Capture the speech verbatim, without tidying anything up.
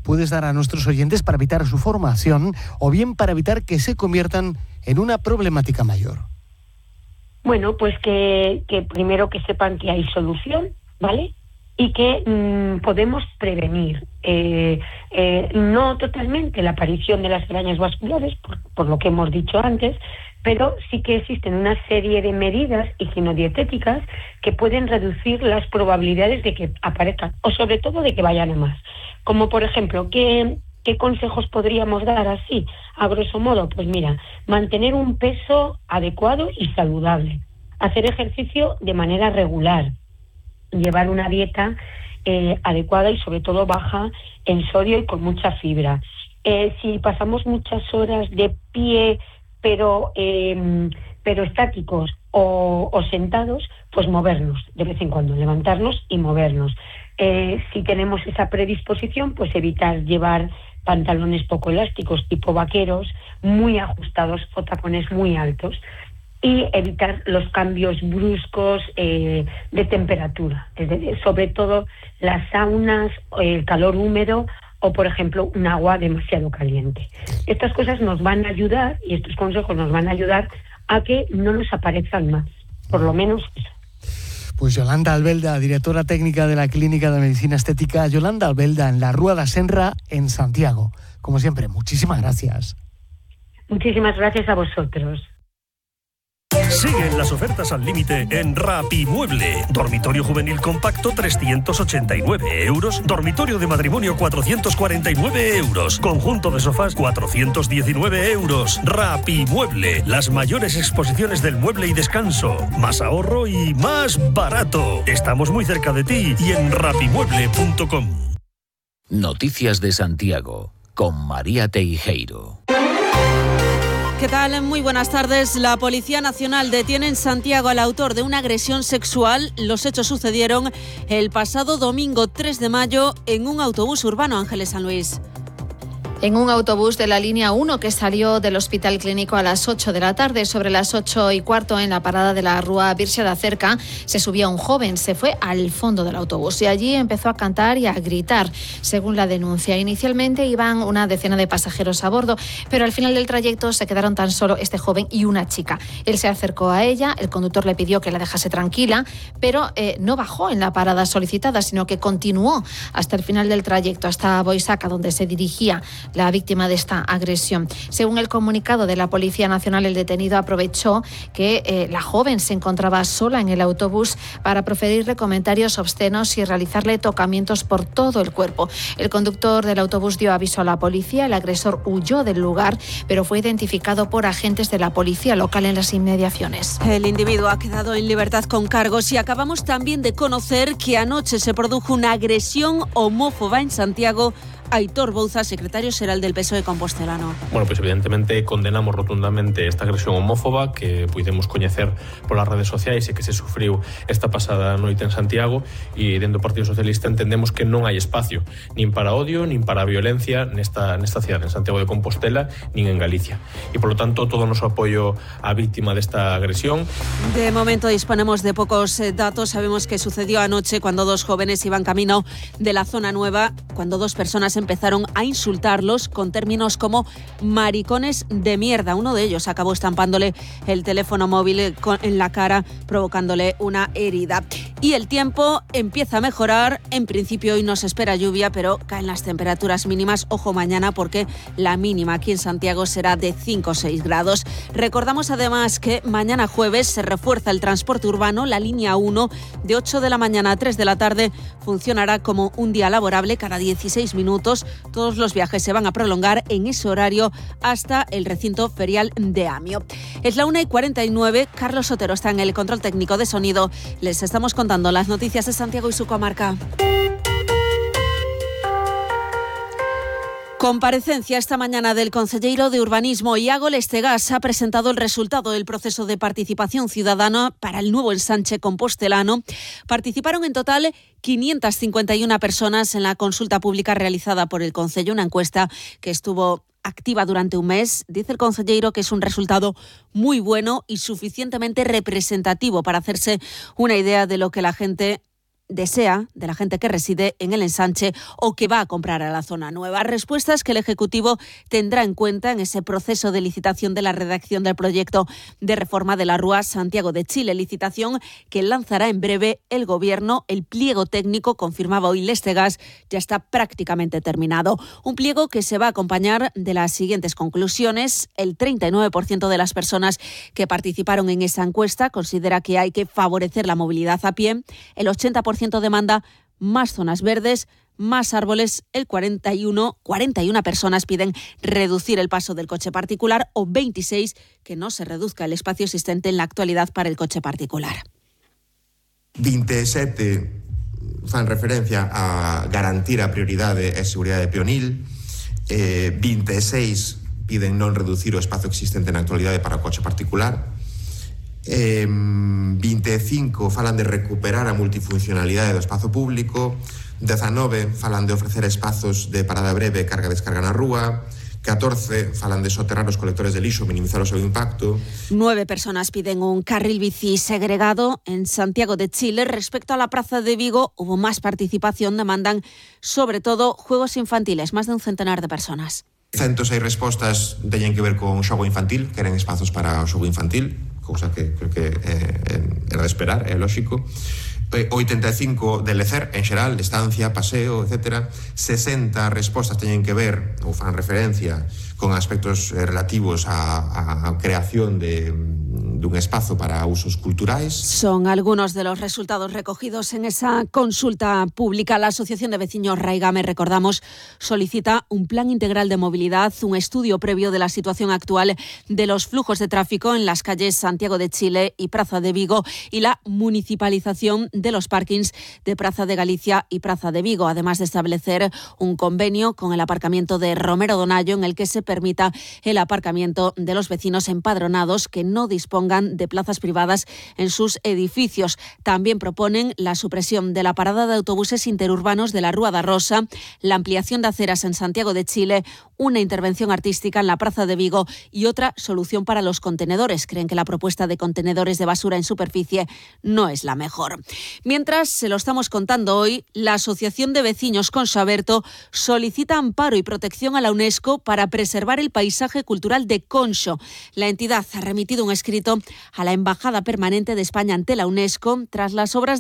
puedes dar a nuestros oyentes para evitar su formación o bien para evitar que se conviertan en una problemática mayor? Bueno, pues que, que primero que sepan que hay solución, ¿vale? Y que mmm, podemos prevenir, eh, eh, no totalmente la aparición de las arañas vasculares, por, por lo que hemos dicho antes, pero sí que existen una serie de medidas higienodietéticas que pueden reducir las probabilidades de que aparezcan, o sobre todo de que vayan a más. Como por ejemplo, ¿qué, qué consejos podríamos dar así? A grosso modo, pues mira, mantener un peso adecuado y saludable, hacer ejercicio de manera regular, llevar una dieta eh, adecuada y sobre todo baja en sodio y con mucha fibra. Eh, si pasamos muchas horas de pie, pero eh, pero estáticos o, o sentados, pues movernos de vez en cuando, levantarnos y movernos. Eh, si tenemos esa predisposición, pues evitar llevar pantalones poco elásticos tipo vaqueros, muy ajustados o tacones muy altos, y evitar los cambios bruscos eh, de temperatura, es decir, sobre todo las saunas, el calor húmedo o, por ejemplo, un agua demasiado caliente. Estas cosas nos van a ayudar, y estos consejos nos van a ayudar a que no nos aparezcan más, por lo menos eso. Pues Yolanda Albelda, directora técnica de la Clínica de Medicina Estética Yolanda Albelda, en la Rúa da Senra, en Santiago. Como siempre, muchísimas gracias. Muchísimas gracias a vosotros. Siguen las ofertas al límite en Rapimueble. Dormitorio juvenil compacto trescientos ochenta y nueve euros. Dormitorio de matrimonio cuatrocientos cuarenta y nueve euros. Conjunto de sofás cuatrocientos diecinueve euros. Rapimueble. Las mayores exposiciones del mueble y descanso. Más ahorro y más barato. Estamos muy cerca de ti y en rapimueble punto com. Noticias de Santiago con María Teijeiro. ¿Qué tal? Muy buenas tardes. La Policía Nacional detiene en Santiago al autor de una agresión sexual. Los hechos sucedieron el pasado domingo tres de mayo en un autobús urbano. Ángeles San Luis. En un autobús de la línea uno que salió del Hospital Clínico a las ocho de la tarde, sobre las ocho y cuarto en la parada de la Rúa Virxe da Cerca, se subía un joven, se fue al fondo del autobús y allí empezó a cantar y a gritar. Según la denuncia, inicialmente iban una decena de pasajeros a bordo, pero al final del trayecto se quedaron tan solo este joven y una chica. Él se acercó a ella, el conductor le pidió que la dejase tranquila, pero eh, no bajó en la parada solicitada, sino que continuó hasta el final del trayecto, hasta Boisaca, donde se dirigía la víctima de esta agresión. Según el comunicado de la Policía Nacional, el detenido aprovechó que eh, la joven se encontraba sola en el autobús para proferirle comentarios obscenos y realizarle tocamientos por todo el cuerpo. El conductor del autobús dio aviso a la policía, el agresor huyó del lugar, pero fue identificado por agentes de la policía local en las inmediaciones. El individuo ha quedado en libertad con cargos y acabamos también de conocer que anoche se produjo una agresión homófoba en Santiago. Aitor Bouza, secretario xeral del P S O E compostelano. Bueno, pues evidentemente condenamos rotundamente esta agresión homófoba que pudemos coñecer polas redes sociais e que se sufriu esta pasada noite en Santiago, e dentro do Partido Socialista entendemos que non hai espacio nin para odio, nin para violencia nesta, nesta cidade, en Santiago de Compostela, nin en Galicia. E, polo tanto, todo o noso apoio á víctima desta agresión. De momento disponemos de pocos datos. Sabemos que sucedió anoche cuando dos jóvenes iban camino de la zona nueva, cuando dos personas empezaron a insultarlos con términos como maricones de mierda. Uno de ellos acabó estampándole el teléfono móvil en la cara, provocándole una herida. Y el tiempo empieza a mejorar. En principio hoy nos espera lluvia, pero caen las temperaturas mínimas. Ojo mañana, porque la mínima aquí en Santiago será de cinco o seis grados. Recordamos además que mañana jueves se refuerza el transporte urbano. La línea uno de ocho de la mañana a tres de la tarde funcionará como un día laborable cada dieciséis minutos. Todos los viajes se van a prolongar en ese horario hasta el recinto ferial de Amio. Es la una y cuarenta y nueve. Carlos Sotero está en el control técnico de sonido. Les estamos contando las noticias de Santiago y su comarca. Comparecencia esta mañana del concelleiro de Urbanismo, Iago Lestegas. Ha presentado el resultado del proceso de participación ciudadana para el nuevo ensanche compostelano. Participaron en total quinientas cincuenta y una personas en la consulta pública realizada por el concello, una encuesta que estuvo activa durante un mes. Dice el concelleiro que es un resultado muy bueno y suficientemente representativo para hacerse una idea de lo que la gente desea, de la gente que reside en el ensanche o que va a comprar a la zona nueva. Respuestas que el Ejecutivo tendrá en cuenta en ese proceso de licitación de la redacción del proyecto de reforma de la Rúa Santiago de Chile, licitación que lanzará en breve el Gobierno. El pliego técnico, confirmaba hoy Lestegas, ya está prácticamente terminado. Un pliego que se va a acompañar de las siguientes conclusiones. El treinta y nueve por ciento de las personas que participaron en esa encuesta considera que hay que favorecer la movilidad a pie. El ochenta por ciento demanda más zonas verdes, más árboles. El cuarenta y uno, cuarenta y una personas piden reducir el paso del coche particular o veintiséis que no se reduzca el espacio existente en la actualidad para el coche particular. veintisiete fan referencia a garantir a prioridade e seguridade peonil. eh, veintiséis piden non reducir o espazo existente na actualidade para o coche particular. Eh, veinticinco falan de recuperar a multifuncionalidade do espazo público. Dezanove falan de ofrecer espazos de parada breve e carga-descarga na rúa. catorce falan de soterrar os colectores de lixo, minimizar o seu impacto. Nueve personas piden un carril bici segregado en Santiago de Chile. Respecto a la Praza de Vigo, hubo más participación, demandan sobre todo juegos infantiles, más de un centenar de personas. ciento seis respostas teñen que ver con xogo infantil, queren espazos para o xogo infantil, cousa que creo que eh, era de esperar, é lógico. oitenta e cinco de lecer, en xeral, estancia, paseo, etcétera. sesenta respostas teñen que ver, ou fan referencia, con aspectos relativos a, a creación de, de un espazo para usos culturais. Son algunos de los resultados recogidos en esa consulta pública. La Asociación de Vecinos Raigame, recordamos, solicita un plan integral de movilidad, un estudio previo de la situación actual de los flujos de tráfico en las calles Santiago de Chile y Praza de Vigo y la municipalización de los parkings de Praza de Galicia y Praza de Vigo, además de establecer un convenio con el aparcamiento de Romero Donayo en el que se permita el aparcamiento de los vecinos empadronados que no dispongan de plazas privadas en sus edificios. También proponen la supresión de la parada de autobuses interurbanos de la Rúa da Rosa, la ampliación de aceras en Santiago de Chile, una intervención artística en la Praza de Vigo y otra solución para los contenedores. Creen que la propuesta de contenedores de basura en superficie no es la mejor. Mientras, se lo estamos contando hoy, la Asociación de Vecinos Conxo solicita amparo y protección a la UNESCO para preservar el paisaje cultural de Conxo. La entidad ha remitido un escrito a la Embajada Permanente de España ante la UNESCO tras las obras de